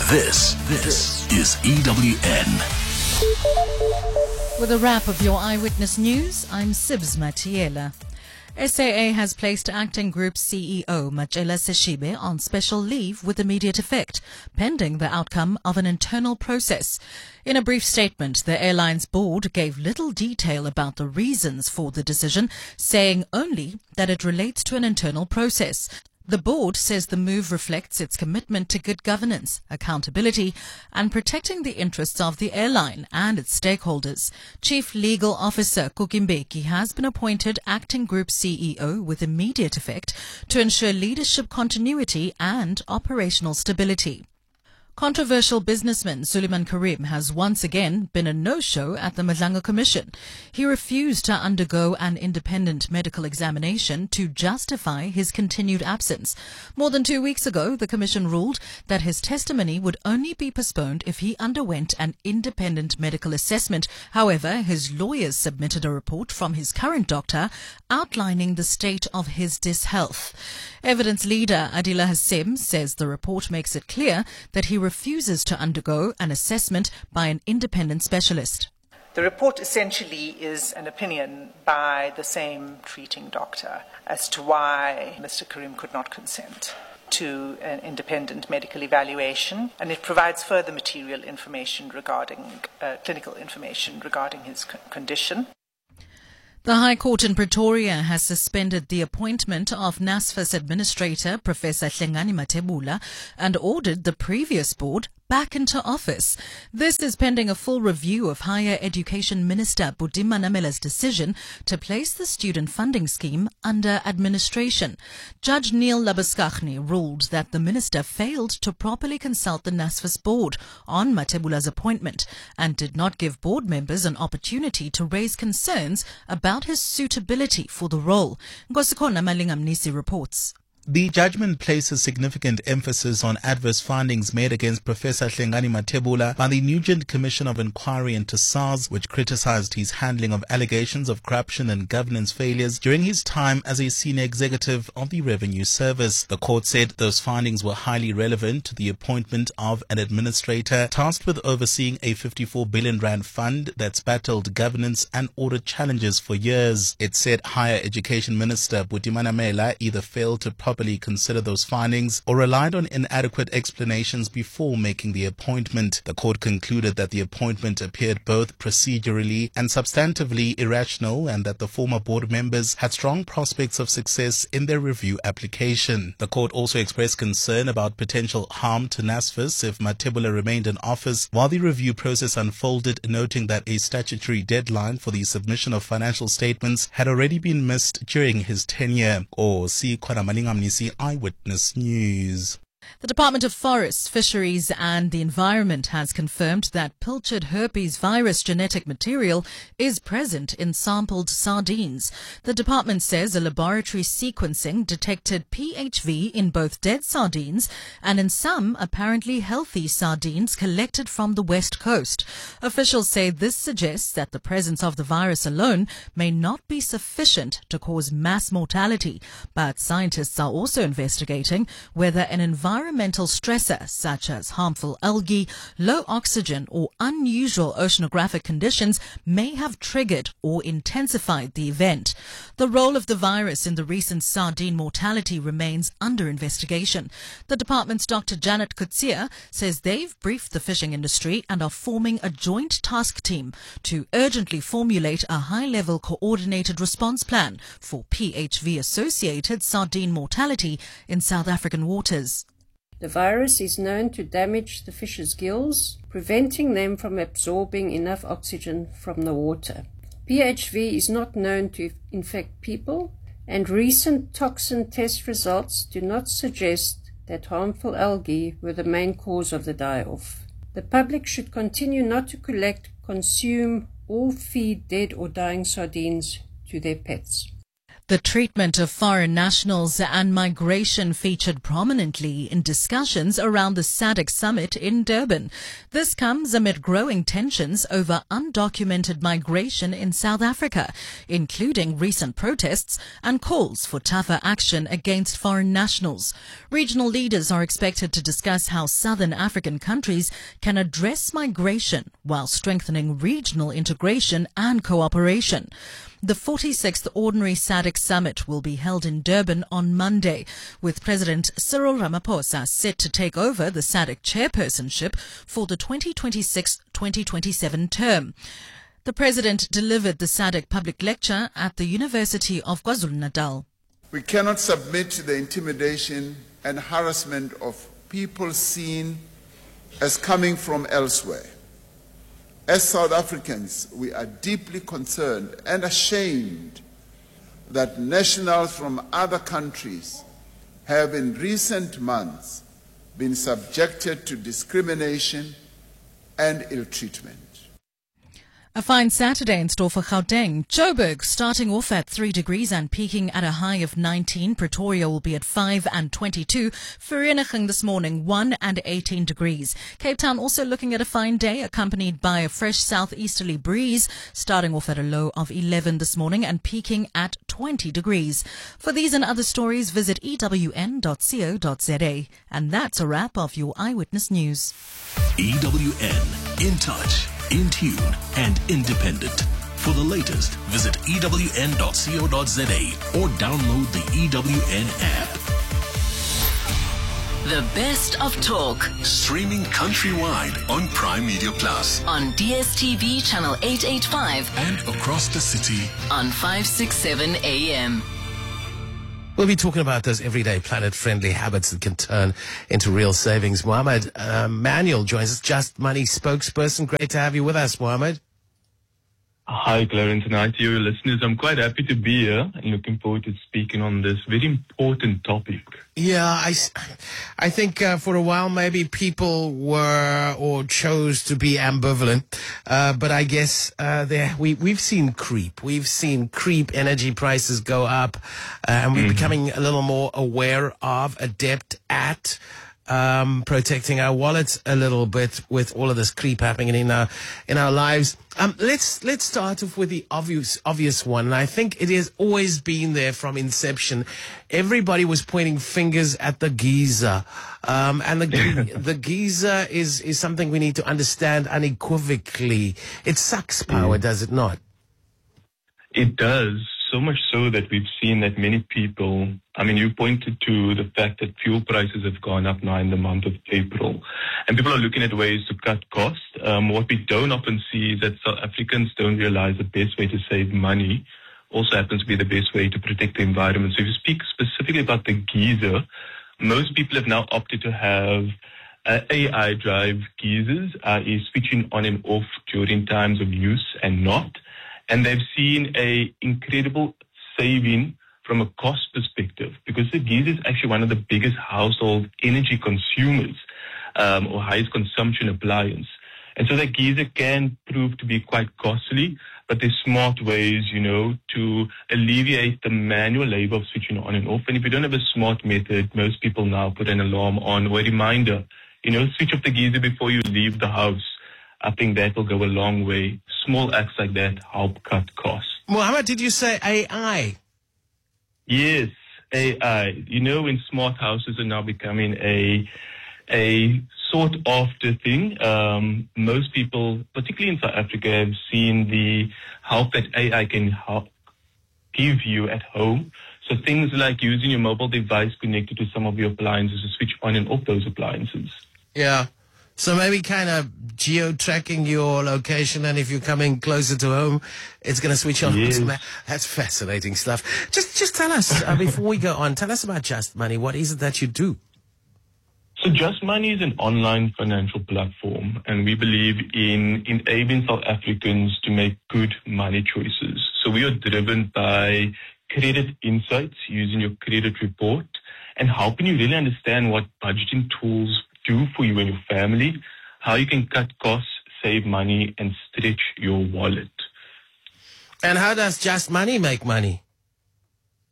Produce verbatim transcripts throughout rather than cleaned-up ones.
This, this is E W N. With a wrap of your Eyewitness News, I'm Sibs Matiela. S A A has placed Acting Group C E O Matjela Seshibe on special leave with immediate effect, pending the outcome of an internal process. In a brief statement, the airline's board gave little detail about the reasons for the decision, saying only that it relates to an internal process. The board says the move reflects its commitment to good governance, accountability, and protecting the interests of the airline and its stakeholders. Chief Legal Officer Kukimbeki has been appointed Acting Group C E O with immediate effect to ensure leadership continuity and operational stability. Controversial businessman Suleiman Karim has once again been a no-show at the Madlanga Commission. He refused to undergo an independent medical examination to justify his continued absence. More than two weeks ago, the Commission ruled that his testimony would only be postponed if he underwent an independent medical assessment. However, his lawyers submitted a report from his current doctor outlining the state of his dishealth. Evidence leader Adila Hassem says the report makes it clear that he refuses to undergo an assessment by an independent specialist. The report essentially is an opinion by the same treating doctor as to why Mister Karim could not consent to an independent medical evaluation, and it provides further material information regarding, uh, clinical information regarding his c- condition. The High Court in Pretoria has suspended the appointment of NSFAS Administrator Professor Hlengani Mathebula and ordered the previous board back into office. This is pending a full review of Higher Education Minister Buti Manamela's decision to place the student funding scheme under administration. Judge Neil Labuskaghni ruled that the minister failed to properly consult the NSFAS board on Mathebula's appointment and did not give board members an opportunity to raise concerns about his suitability for the role. Nkosikhona Malingamnisi reports. The judgment places significant emphasis on adverse findings made against Professor Hlengani Mathebula by the Nugent Commission of Inquiry into SARS, which criticized his handling of allegations of corruption and governance failures during his time as a senior executive of the Revenue Service. The court said those findings were highly relevant to the appointment of an administrator tasked with overseeing a fifty-four billion rand fund that's battled governance and audit challenges for years. It said Higher Education Minister Buti Manamela either failed to properly consider those findings or relied on inadequate explanations before making the appointment. The court concluded that the appointment appeared both procedurally and substantively irrational and that the former board members had strong prospects of success in their review application. The court also expressed concern about potential harm to NSFAS if Mathebula remained in office while the review process unfolded, noting that a statutory deadline for the submission of financial statements had already been missed during his tenure. Or see Malingamnisi Eyewitness News. The Department of Forests, Fisheries and the Environment has confirmed that pilchard herpes virus genetic material is present in sampled sardines. The department says a laboratory sequencing detected P H V in both dead sardines and in some apparently healthy sardines collected from the West Coast. Officials say this suggests that the presence of the virus alone may not be sufficient to cause mass mortality, but scientists are also investigating whether an environmental Environmental stressor such as harmful algae, low oxygen or unusual oceanographic conditions may have triggered or intensified the event. The role of the virus in the recent sardine mortality remains under investigation. The department's Doctor Janet Kutsia says they've briefed the fishing industry and are forming a joint task team to urgently formulate a high-level coordinated response plan for P H V-associated sardine mortality in South African waters. The virus is known to damage the fish's gills, preventing them from absorbing enough oxygen from the water. P H V is not known to infect people, and recent toxin test results do not suggest that harmful algae were the main cause of the die-off. The public should continue not to collect, consume, or feed dead or dying sardines to their pets. The treatment of foreign nationals and migration featured prominently in discussions around the S A D C summit in Durban. This comes amid growing tensions over undocumented migration in South Africa, including recent protests and calls for tougher action against foreign nationals. Regional leaders are expected to discuss how southern African countries can address migration while strengthening regional integration and cooperation. The forty-sixth Ordinary S A D C Summit will be held in Durban on Monday, with President Cyril Ramaphosa set to take over the S A D C chairpersonship for the twenty twenty-six twenty twenty-seven term. The President delivered the S A D C public lecture at the University of KwaZulu-Natal. We cannot submit to the intimidation and harassment of people seen as coming from elsewhere. As South Africans, we are deeply concerned and ashamed that nationals from other countries have in recent months been subjected to discrimination and ill treatment. A fine Saturday in store for Gauteng. Joburg starting off at three degrees and peaking at a high of nineteen. Pretoria will be at five and twenty-two. Vereeniging this morning one and eighteen degrees. Cape Town also looking at a fine day accompanied by a fresh southeasterly breeze starting off at a low of eleven this morning and peaking at twenty degrees. For these and other stories visit e w n dot co dot z a. And that's a wrap of your Eyewitness News. E W N, in touch, in tune, and independent. For the latest, visit e w n dot co dot z a or download the E W N app. The best of talk. Streaming countrywide on Prime Media Plus. On D S T V channel eight eighty-five. And across the city. On five sixty-seven A M. We'll be talking about those everyday planet-friendly habits that can turn into real savings. Mohammed uh, Manuel joins us, Just Money spokesperson. Great to have you with us, Mohammed. Hi, Clarence, and hi to your listeners. I'm quite happy to be here and looking forward to speaking on this very important topic. Yeah, I, I think uh, for a while maybe people were or chose to be ambivalent, uh, but I guess uh, there we, we've seen creep. We've seen creep energy prices go up, uh, and we're mm-hmm. becoming a little more aware of, adept at um, protecting our wallets a little bit with all of this creep happening in our in our lives. Um, let's let's start off with the obvious obvious one, and I think it has always been there from inception. Everybody was pointing fingers at the geyser, um, and the the geyser is is something we need to understand unequivocally. It sucks power, mm. does it not? It does. So much so that we've seen that many people, I mean, you pointed to the fact that fuel prices have gone up now in the month of April, and people are looking at ways to cut costs. Um, what we don't often see is that South Africans don't realize the best way to save money also happens to be the best way to protect the environment. So if you speak specifically about the geyser, most people have now opted to have uh, A I drive geysers, that is switching on and off during times of use and not. And they've seen a incredible saving from a cost perspective because the geyser is actually one of the biggest household energy consumers um, or highest consumption appliance. And so that geyser can prove to be quite costly, but there's smart ways, you know, to alleviate the manual labor of switching on and off. And if you don't have a smart method, most people now put an alarm on or a reminder, you know, switch off the geyser before you leave the house. I think that will go a long way. Small acts like that help cut costs. Mohammed, did you say A I? Yes, A I. You know, when smart houses are now becoming a a sought after thing, um, most people, particularly in South Africa, have seen the help that A I can help give you at home. So things like using your mobile device connected to some of your appliances to switch on and off those appliances. Yeah. So maybe kind of geo-tracking your location, and if you're coming closer to home, it's going to switch on. Yes. That's fascinating stuff. Just just tell us, uh, before we go on, tell us about Just Money. What is it that you do? So Just Money is an online financial platform, and we believe in enabling South Africans to make good money choices. So we are driven by credit insights using your credit report and helping you really understand what budgeting tools do for you and your family, how you can cut costs, save money, and stretch your wallet. And how does Just Money make money?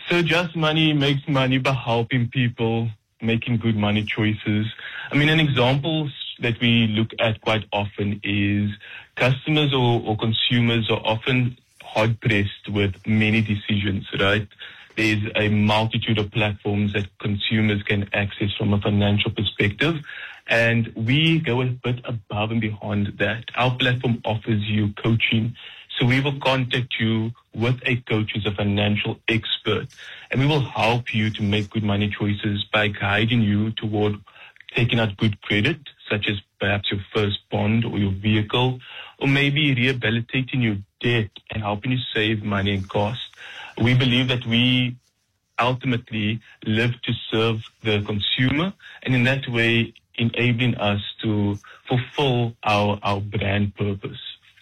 So Just Money makes money by helping people making good money choices. I mean, an example that we look at quite often is customers or, or consumers are often hard-pressed with many decisions, right? There's a multitude of platforms that consumers can access from a financial perspective, and we go a bit above and beyond that. Our platform offers you coaching, so we will contact you with a coach who's a financial expert, and we will help you to make good money choices by guiding you toward taking out good credit, such as perhaps your first bond or your vehicle, or maybe rehabilitating your debt and helping you save money and costs. We believe that we ultimately live to serve the consumer, and in that way enabling us to fulfill our, our brand purpose.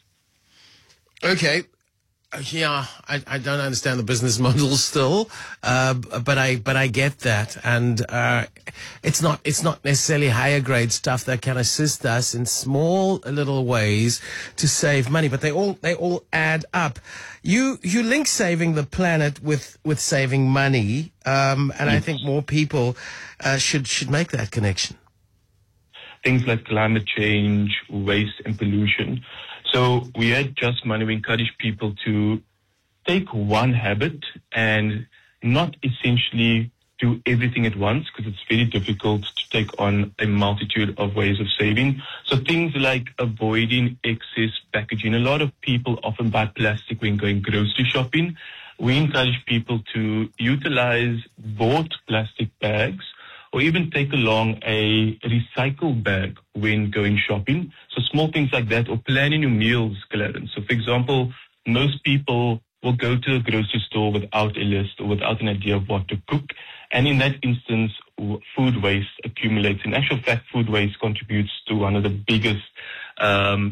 Okay. Yeah, I, I don't understand the business model still, uh, but I but I get that, and uh, it's not it's not necessarily higher grade stuff that can assist us in small little ways to save money, but they all they all add up. You you link saving the planet with with saving money, um, and I think more people uh, should should make that connection. Things like climate change, waste, and pollution. So we at Just Money, we encourage people to take one habit and not essentially do everything at once, because it's very difficult to take on a multitude of ways of saving. So things like avoiding excess packaging. A lot of people often buy plastic when going grocery shopping. We encourage people to utilize bought plastic bags, or even take along a recycled bag when going shopping. So small things like that, or planning your meals, Clarence. So for example, most people will go to a grocery store without a list or without an idea of what to cook. And in that instance, food waste accumulates. In actual fact, food waste contributes to one of the biggest um,